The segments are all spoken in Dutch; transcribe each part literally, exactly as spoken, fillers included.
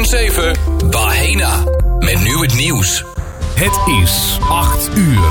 zeven Bahena. Met nu het nieuws. Het is acht uur.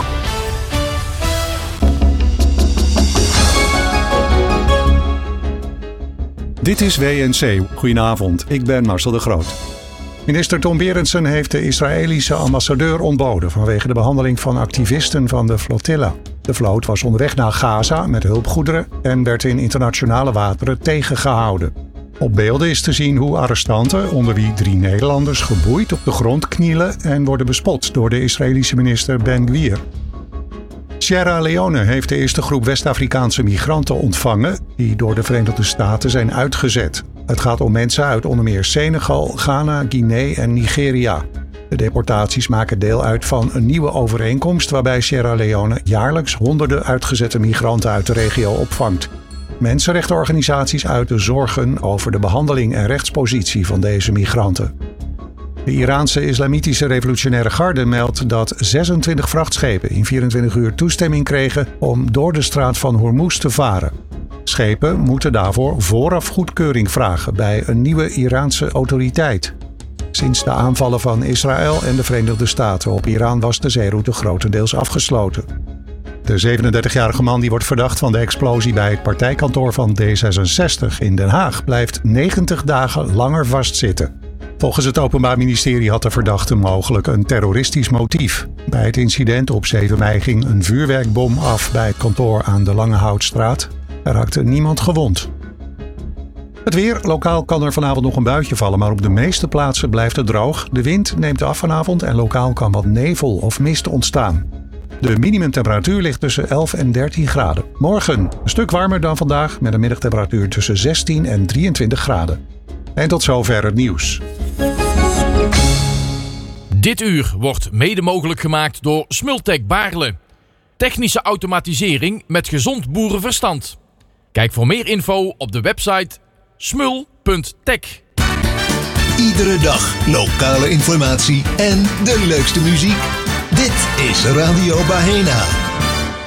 Dit is W N C. Goedenavond, ik ben Marcel de Groot. Minister Tom Berendsen heeft de Israëlische ambassadeur ontboden vanwege de behandeling van activisten van de flotilla. De vloot was onderweg naar Gaza met hulpgoederen en werd in internationale wateren tegengehouden. Op beelden is te zien hoe arrestanten, onder wie drie Nederlanders, geboeid op de grond knielen en worden bespot door de Israëlische minister Ben-Gvir. Sierra Leone heeft de eerste groep West-Afrikaanse migranten ontvangen die door de Verenigde Staten zijn uitgezet. Het gaat om mensen uit onder meer Senegal, Ghana, Guinea en Nigeria. De deportaties maken deel uit van een nieuwe overeenkomst waarbij Sierra Leone jaarlijks honderden uitgezette migranten uit de regio opvangt. Mensenrechtenorganisaties uiten zorgen over de behandeling en rechtspositie van deze migranten. De Iraanse Islamitische Revolutionaire Garde meldt dat zesentwintig vrachtschepen in vierentwintig uur toestemming kregen om door de straat van Hormuz te varen. Schepen moeten daarvoor vooraf goedkeuring vragen bij een nieuwe Iraanse autoriteit. Sinds de aanvallen van Israël en de Verenigde Staten op Iran was de zeeroute grotendeels afgesloten. De zevenendertigjarige man die wordt verdacht van de explosie bij het partijkantoor van D zesenzestig in Den Haag blijft negentig dagen langer vastzitten. Volgens het Openbaar Ministerie had de verdachte mogelijk een terroristisch motief. Bij het incident op zeven mei ging een vuurwerkbom af bij het kantoor aan de Langehoutstraat. Er raakte niemand gewond. Het weer. Lokaal kan er vanavond nog een buitje vallen, maar op de meeste plaatsen blijft het droog. De wind neemt af vanavond en lokaal kan wat nevel of mist ontstaan. De minimumtemperatuur ligt tussen elf en dertien graden. Morgen een stuk warmer dan vandaag met een middagtemperatuur tussen zestien en drieëntwintig graden. En tot zover het nieuws. Dit uur wordt mede mogelijk gemaakt door Smultec Baarle. Technische automatisering met gezond boerenverstand. Kijk voor meer info op de website smul punt tech. Iedere dag lokale informatie en de leukste muziek. Dit is Radio Bahena.